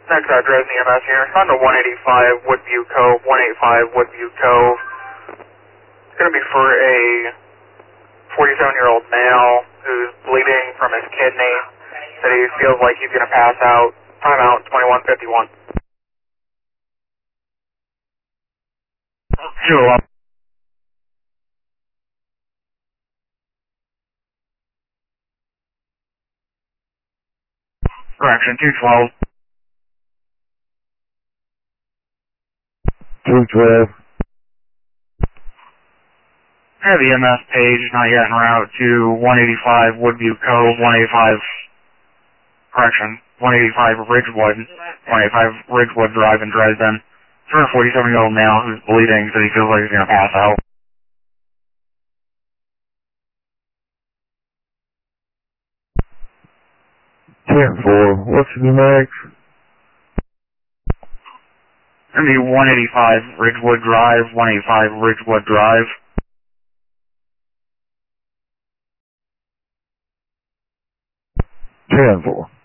Next address EMS here. On to 185 Woodview Cove, 185 Woodview Cove. It's going to be for a 47-year-old male who's bleeding from his kidney. That he feels like he's going to pass out. Timeout 2151. Sure. Correction, 212. 212. Have EMS page not yet en route to 185 Woodview Cove, 185, correction, 185 Ridgewood, 185 Ridgewood Drive in Dresden. For a 47-year-old male who's bleeding, so he feels like he's going to pass out. 10-4. What's the numerics? Gonna be 185 Ridgewood Drive, 185 Ridgewood Drive. 10-4.